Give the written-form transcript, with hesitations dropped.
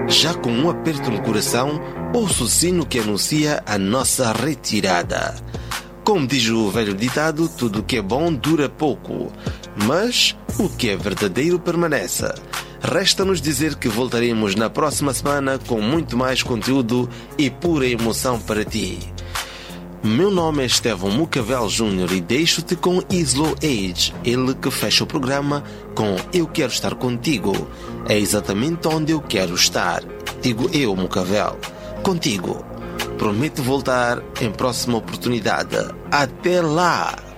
Já com um aperto no coração, ouço o sino que anuncia a nossa retirada. Como diz o velho ditado, tudo o que é bom dura pouco, mas o que é verdadeiro permanece. Resta-nos dizer que voltaremos na próxima semana com muito mais conteúdo e pura emoção para ti. Meu nome é Estevão Mucavel Júnior e deixo-te com Islo Age, ele que fecha o programa com Eu Quero Estar Contigo. É exatamente onde eu quero estar. Digo eu, Mucavel, contigo. Prometo voltar em próxima oportunidade. Até lá!